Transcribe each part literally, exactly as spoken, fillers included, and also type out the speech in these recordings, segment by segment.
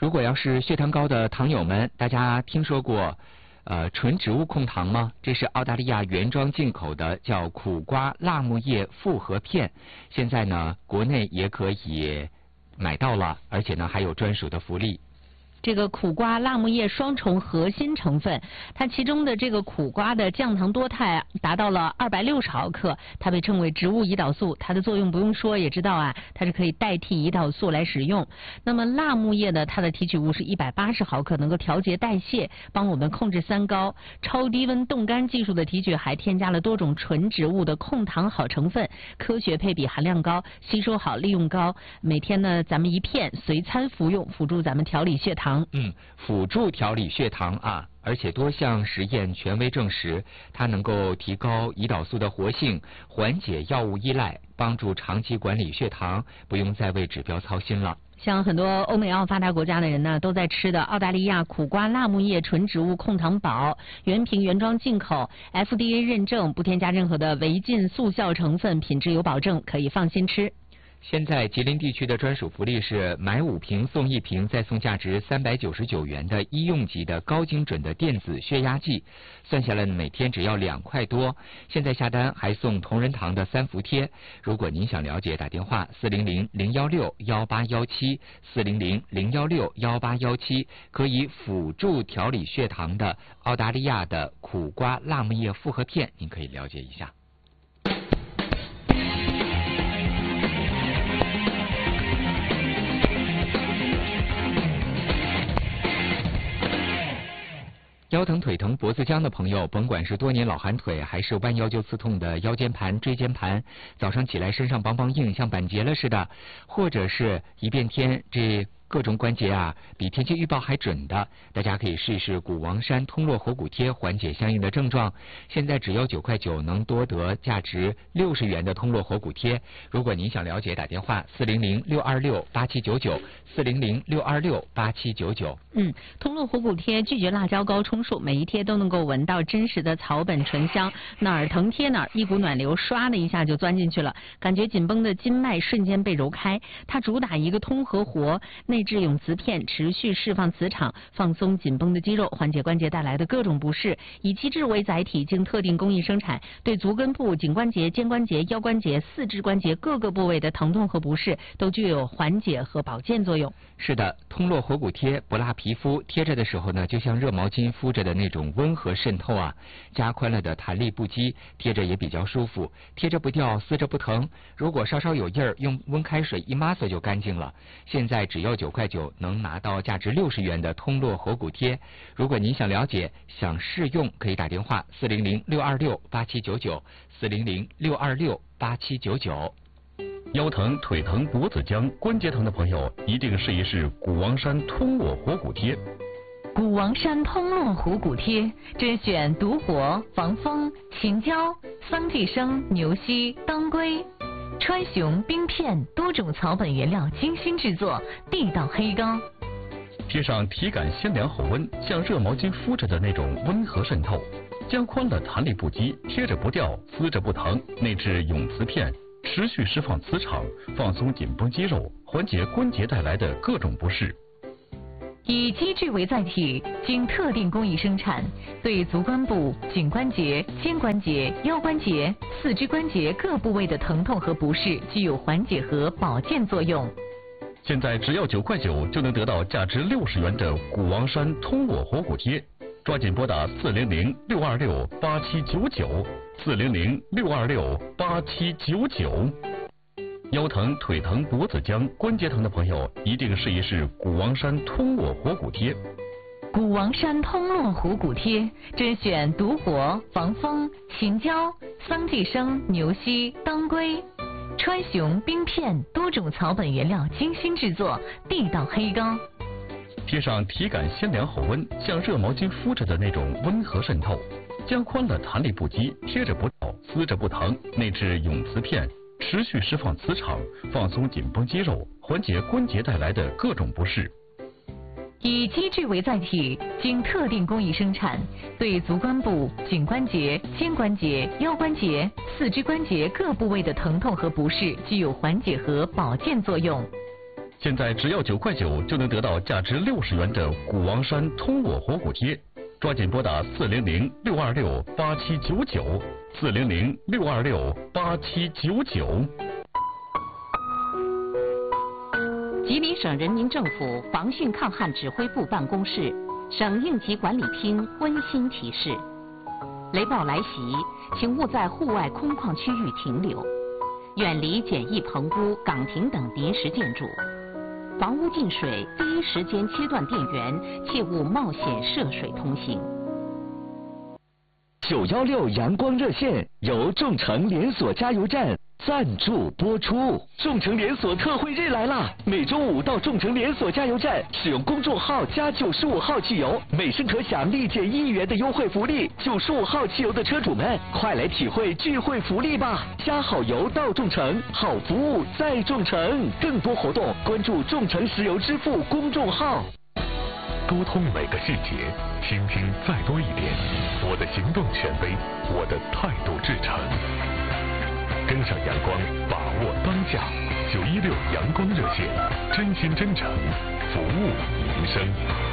如果要是血糖高的糖友们，大家听说过呃纯植物控糖吗？这是澳大利亚原装进口的，叫苦瓜辣木叶复合片，现在呢国内也可以买到了，而且呢还有专属的福利。 这个苦瓜辣木叶双重核心成分，它其中的这个苦瓜的降糖多肽达到了二百六十毫克，它被称为植物胰岛素，它的作用不用说也知道啊，它是可以代替胰岛素来使用。那么辣木叶呢，它的提取物是一百八十毫克，能够调节代谢，帮我们控制三高。超低温冻干技术的提取还添加了多种纯植物的控糖好成分，科学配比，含量高，吸收好，利用高。每天呢，咱们一片随餐服用，辅助咱们调理血糖。 嗯，辅助调理血糖啊，而且多项实验权威证实，它能够提高胰岛素的活性，缓解药物依赖，帮助长期管理血糖，不用再为指标操心了。 像很多欧美澳发达国家的人呢，都在吃的澳大利亚苦瓜辣木叶纯植物控糖宝，原瓶原装进口 ，F D A 认证，不添加任何的违禁速效成分，品质有保证，可以放心吃。 现在吉林地区的专属福利是买五瓶送一瓶，再送价值三百九十九元的医用级的高精准的电子血压计，算下来每天只要两块多。现在下单还送同仁堂的三伏贴。如果您想了解，打电话四零零零幺六幺八幺七四零零零幺六幺八幺七，可以辅助调理血糖的澳大利亚的苦瓜辣木叶复合片，您可以了解一下。腰疼腿疼脖子僵的朋友，甭管是多年老寒腿还是弯腰就刺痛的腰间盘椎间盘，早上起来身上梆梆硬像板结了似的，或者是一变天这各种关节啊比天气预报还准的，大家可以试一试谷王山通络活骨贴，缓解相应的症状。现在只要九块九能多得价值六十元的通络活骨贴。如果您想了解，打电话四零零六二六八七九九四零零六二六八七九九。 嗯，通络活骨贴拒绝辣椒膏充数，每一贴都能够闻到真实的草本醇香，哪儿疼贴哪儿，一股暖流唰的一下就钻进去了，感觉紧绷的筋脉瞬间被揉开。它主打一个通和活，内置永磁片，持续释放磁场，放松紧绷的肌肉，缓解关节带来的各种不适。以机制为载体，经特定工艺生产，对足跟部、颈关节、肩关节、腰关节、四肢关节各个部位的疼痛和不适都具有缓解和保健作用。 是的，通络活骨贴不辣皮肤，贴着的时候呢，就像热毛巾敷着的那种温和渗透啊，加宽了的弹力不羁，贴着也比较舒服，贴着不掉，撕着不疼。如果稍稍有印儿，用温开水一抹索就干净了。现在只要九块九能拿到价值六十元的通络活骨贴。如果您想了解、想试用，可以打电话四零零六二六八七九九四零零六二六八七九九。 腰疼、腿疼、脖子僵、关节疼的朋友，一定试一试谷王山通络活骨贴。 谷王山通络活骨贴甄选独活、防风、秦椒、桑寄生、牛膝、当归、川芎、冰片多种草本原料精心制作，地道黑膏。 贴上体感鲜凉后温，像热毛巾敷着的那种温和渗透，将宽了弹力不羁，贴着不掉，撕着不疼，内置永磁片。持续释放磁场，放松紧绷肌肉，缓解关节带来的各种不适。 以机制为载体，经特定工艺生产，对足关部、颈关节、肩关节、腰关节、四肢关节各部位的疼痛和不适具有缓解和保健作用。 现在只要九块九就能得到价值六十元的谷王山通络活骨贴，抓紧拨打四零零六二六八七九九四零零六二六八七九九。腰疼、腿疼、脖子僵、关节疼的朋友，一定试一试谷王山通络活骨贴。 谷王山通络活骨贴甄选独活、防风、秦椒、桑寄生、牛膝、当归、川芎、冰片多种草本原料精心制作，地道黑膏。 贴上体感鲜凉后温，像热毛巾敷着的那种温和渗透，将宽了弹力不羁，贴着不掉，撕着不疼，内置永磁片。持续释放磁场，放松紧绷肌肉，缓解关节带来的各种不适。 以机制为载体，经特定工艺生产，对足关部、颈关节、肩关节、腰关节、四肢关节各部位的疼痛和不适具有缓解和保健作用。 现在只要九块九就能得到价值六十元的古王山通我活虎贴，抓紧拨打四零零六二六八七九九，四零零六二六八七九九。 吉林省人民政府防汛抗旱指挥部办公室、省应急管理厅温馨提示：雷暴来袭，请勿在户外空旷区域停留，远离简易棚屋、岗亭等临时建筑。房屋进水，第一时间切断电源，切勿冒险涉水通行。 九幺六阳光热线由众诚连锁加油站赞助播出。众诚连锁特惠日来啦！每周五到众诚连锁加油站，使用公众号加九十五号汽油，每升可享立减一元的优惠福利。九十五号汽油的车主们，快来体会聚会福利吧！加好油到众诚，好服务在众诚。更多活动关注众诚石油支付公众号。 沟通每个细节，倾听再多一点。我的行动权威，我的态度至诚。跟上阳光，把握当下。九一六阳光热线，真心真诚，服务民生。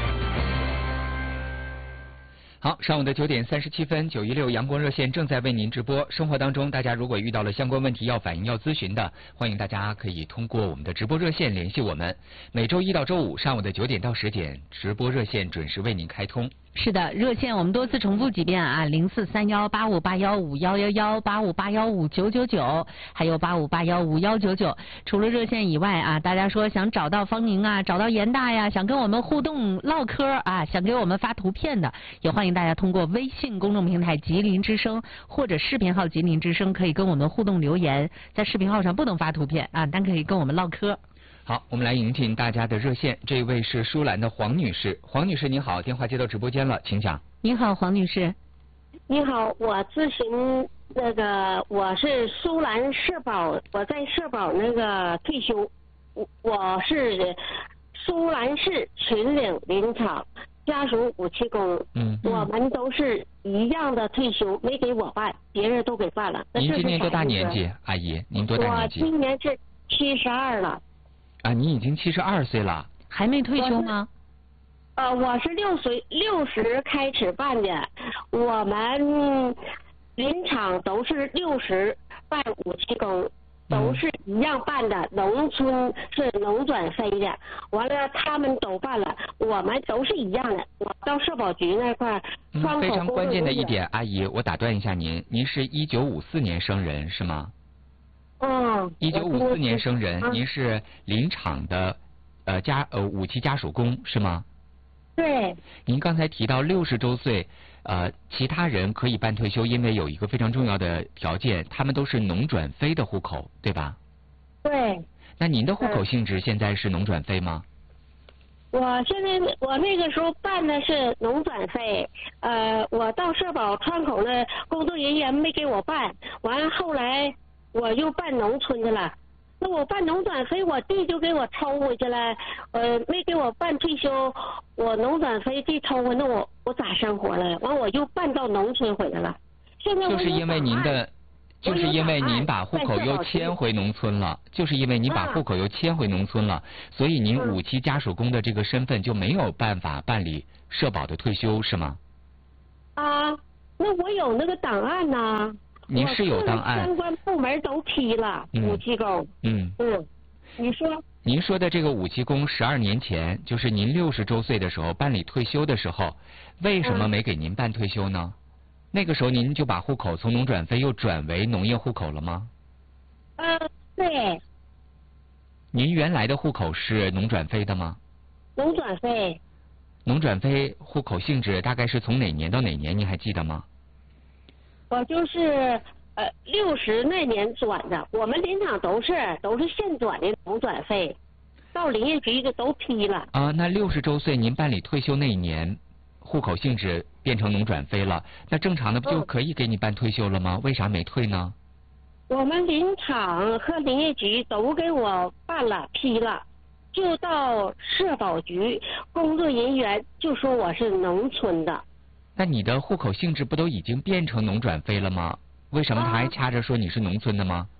好，上午的九点三十七分，九一六阳光热线正在为您直播。生活当中，大家如果遇到了相关问题要反映、要咨询的，欢迎大家可以通过我们的直播热线联系我们。每周一到周五上午的九点到十点，直播热线准时为您开通。 是的，热线我们多次重复几遍啊，零四三幺八五八幺五幺幺幺，八五八幺五九九九，还有八五八幺五幺九九。除了热线以外啊，大家说想找到方宁啊，找到严大呀，想跟我们互动唠嗑啊，想给我们发图片的，也欢迎大家通过微信公众平台吉林之声或者视频号吉林之声，可以跟我们互动留言。在视频号上不能发图片啊，但可以跟我们唠嗑。 好，我们来迎进大家的热线，这位是舒兰的黄女士。黄女士您好，电话接到直播间了，请讲。 您好，黄女士。 你好，我咨询那个，我是舒兰社保，我在社保那个退休，我我是舒兰市群岭林场家属五七工，嗯，我们都是一样的退休，没给我办，别人都给办了。 您今年多大年纪，阿姨？您多大年纪？ 我今年是七十二了。 啊，你已经七十二岁了， 还没退休吗？ 呃，我是六岁六十开始办的，我们林场都是六十办五七工，都是一样办的。嗯、农村是农转非的，完了他们都办了，我们都是一样的。我到社保局那块， 嗯，非常关键的一点，阿姨，我打断一下您，您是一九五四年生人是吗？ 嗯， 一九五四年生人，您是林场的呃家呃五期家属工是吗？ 对。 您刚才提到六十周岁，呃，其他人可以办退休，因为有一个非常重要的条件，他们都是农转非的户口，对吧？ 对。 那您的户口性质现在是农转非吗？ 我现在我那个时候办的是农转非，呃，我到社保窗口的工作人员没给我办，完了后来。我又办农村的了，那我办农转非，我弟就给我抽回去了，呃，没给我办退休，我农转非地抽回，那我我咋生活了？完我又办到农村回来了。现在就是因为您的，就是因为您把户口又迁回农村了，就是因为您把户口又迁回农村了，所以您五期家属工的这个身份就没有办法办理社保的退休，是吗？ 啊，那我有那个档案呢。 您是有档案， 相关部门都批了，五期工。 嗯嗯，你说。 您说的这个五期工，十二年前，就是您六十周岁的时候办理退休的时候，为什么没给您办退休呢？嗯、那个时候您就把户口从农转非又转为农业户口了吗？ 嗯、呃，对。 您原来的户口是农转非的吗？ 农转非。 农转非户口性质大概是从哪年到哪年？您还记得吗？ 我就是呃六十那年转的，我们林场都是都是现转的农转非，到林业局的都批了。 啊，那六十周岁您办理退休那一年，户口性质变成农转非了，那正常的不就可以给你办退休了吗？嗯、为啥没退呢？ 我们林场和林业局都给我办了批了，就到社保局工作人员就说我是农村的。 那你的户口性质不都已经变成农转非了吗？为什么他还掐着说你是农村的吗？啊、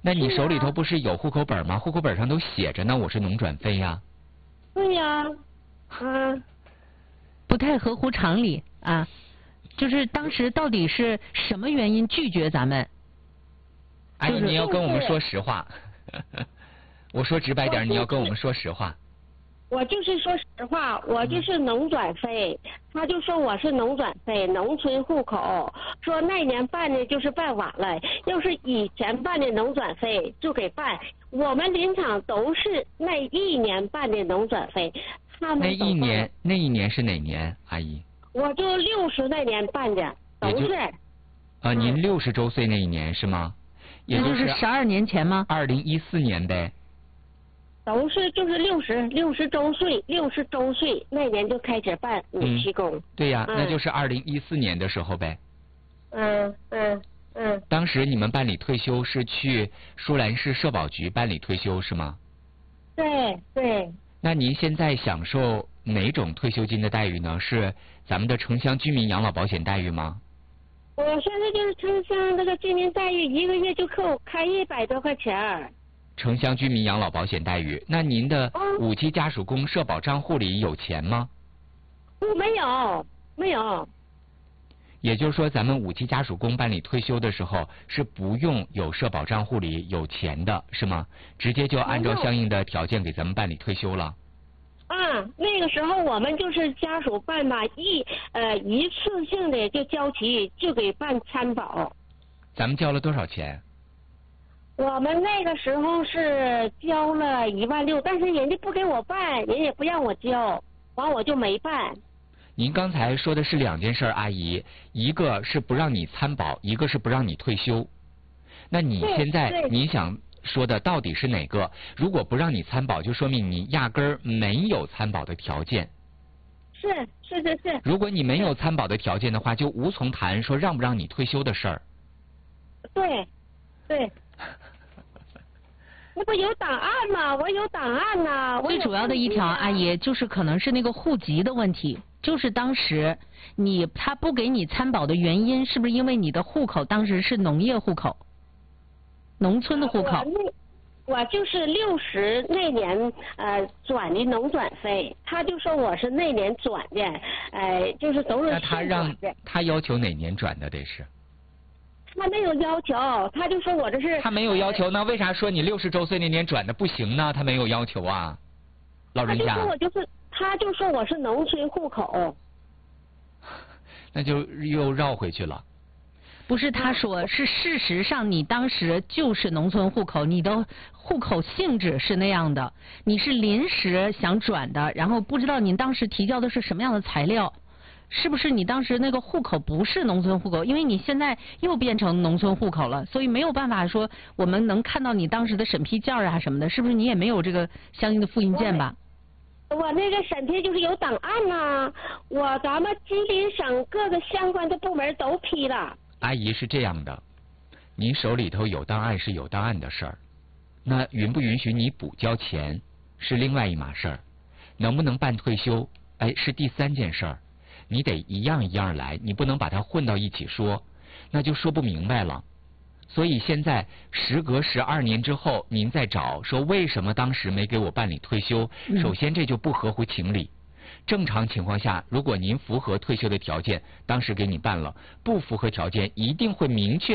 那你手里头不是有户口本吗？户口本上都写着呢，我是农转非呀。 对呀，嗯。 不太合乎常理啊，就是当时到底是什么原因拒绝咱们？ 阿姨，你要跟我们说实话。我说直白点，你要跟我们说实话。 我就是说实话，我就是农转非，嗯、他就说我是农转非，农村户口，说那年办的就是办晚了，要是以前办的农转非就给办。我们林场都是那一年办的农转非，他们那一年那一年是哪年，阿姨？ 我就六十那年办的，都是。啊、 呃，您六十周岁那一年是吗？也就是十二年前吗？ 二零一四年呗。 都是就是六十六十周岁，六十周岁那年就开始办五七工。 嗯、对呀、嗯，那就是二零一四年的时候呗。 嗯嗯嗯。 当时你们办理退休是去舒兰市社保局办理退休是吗？ 对对。 那您现在享受哪种退休金的待遇呢？是咱们的城乡居民养老保险待遇吗？ 我现在就是城乡这个居民待遇，一个月就扣开一百多块钱。 城乡居民养老保险待遇，那您的五期家属工社保账户里有钱吗？ 我没有，没有。 也就是说，咱们五期家属工办理退休的时候是不用有社保账户里有钱的，是吗？直接就按照相应的条件给咱们办理退休了。 啊，那个时候我们就是家属办吧，一呃一次性的就交齐，就给办参保。 咱们交了多少钱？ 我们那个时候是交了一万六，但是人家不给我办，人也不让我交，完我就没办。 您刚才说的是两件事，阿姨，一个是不让你参保，一个是不让你退休。那你现在你想说的到底是哪个？如果不让你参保，就说明你压根儿没有参保的条件。 是是是是。 如果你没有参保的条件的话，就无从谈说让不让你退休的事儿。 对，对。那不有档案吗？我有档案呐。 最主要的一条，阿姨，就是可能是那个户籍的问题，就是当时你他不给你参保的原因，是不是因为你的户口当时是农业户口，农村的户口？ 我, 我就是六十那年呃转的农转非，他就说我是那年转的，呃就是都是。 那他让他要求哪年转的？这是。 他没有要求，他就说我这是。 他没有要求，那为啥说你六十周岁那年转的不行呢？他没有要求啊，老人家。 他就说我就是，他就说我是农村户口。 那就又绕回去了。 不是，他说是事实上你当时就是农村户口，你的户口性质是那样的，你是临时想转的，然后不知道您当时提交的是什么样的材料。是不是你当时那个户口不是农村户口？因为你现在又变成农村户口了，所以没有办法说我们能看到你当时的审批件啊什么的，是不是你也没有这个相应的复印件吧？ 我, 我那个审批就是有档案呐、啊，我咱们吉林省各个相关的部门都批了。 阿姨是这样的，您手里头有档案是有档案的事儿，那允不允许你补交钱是另外一码事儿，能不能办退休，哎，是第三件事儿。你得一样一样来，你不能把它混到一起说，那就说不明白了。所以现在时隔十二年之后，您再找说为什么当时没给我办理退休，首先这就不合乎情理。正常情况下，如果您符合退休的条件，当时给你办了；不符合条件，一定会明确